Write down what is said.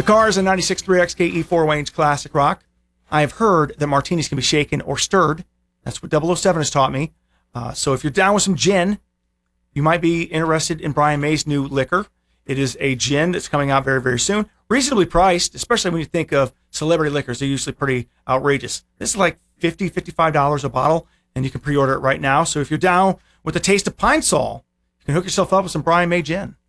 Cars and 96.3 XKE 4 Wayne's Classic Rock. I have heard that martinis can be shaken or stirred. That's what 007 has taught me. So if you're down with some gin, you might be interested in Brian May's new liquor. It is a gin that's coming out very, very soon. Reasonably priced, especially when you think of celebrity liquors. They're usually pretty outrageous. This is like $50, $55 a bottle, and you can pre-order it right now. So if you're down with the taste of Pine Sol, you can hook yourself up with some Brian May gin.